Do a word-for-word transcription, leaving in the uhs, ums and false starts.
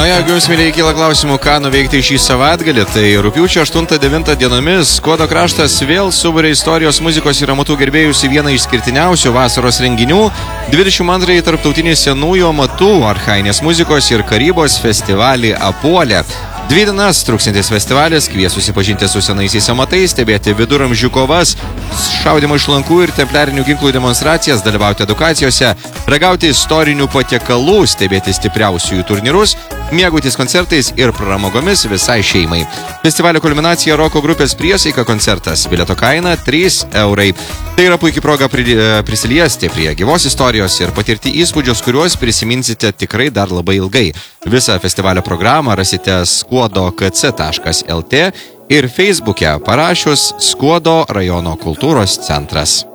Na, jeigu jums, mėlyje, kyla klausimų, ką nuveikti šį savaitgalį, tai rugpjūčio aštuntą devintą dienomis Skuodo kraštas vėl suburia istorijos, muzikos ir amatų gerbėjus į vieną išskirtiniausių vasaros renginių – dvidešimt antrąjį tarptautinį senųjų amatų, archainės muzikos ir karybos festivalį Apuolė. Dvi dienas truksintis festivalis kvies susipažinti su senaisiais amatais, stebėti viduramžių kovas, šaudimo iš lankų ir templiarinių ginklų demonstracijas, dalyvauti edukacijose, ragauti istorinių patiekalų, stebėti stipriausiųjų turnyrus, mėgautis koncertais ir pramogomis visai šeimai. Festivalio kulminacija roko grupės Priesaika koncertas, bilieto kaina trys eurai. Tai yra puikia proga prisiliesti prie gyvos istorijos ir patirti įspūdžius, kuriuos prisiminsite tikrai dar labai ilgai. Visą festivalio programą rasite skuodo k c taškas l t ir Feisbuke parašius Skuodo rajono kultūros centras.